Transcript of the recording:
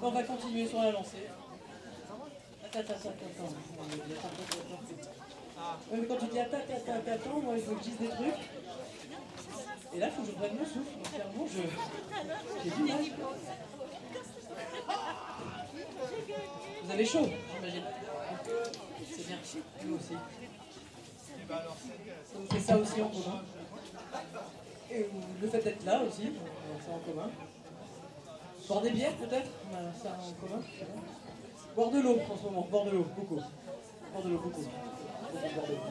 On va continuer sur la lancée. Attends. Mais quand tu dis attends, moi il faut que je dise des trucs. Et là, il faut que je prenne mon souffle. Donc, clairement, j'ai du mal. Vous avez chaud, j'imagine. C'est bien. Nous aussi. Ça vous fait ça aussi en commun. Et le fait d'être là aussi, c'est en commun. Boire des bières peut-être, on a ça en commun. Boire de l'eau en ce moment, boire de l'eau, beaucoup. Boire de l'eau, beaucoup. Boire de l'eau.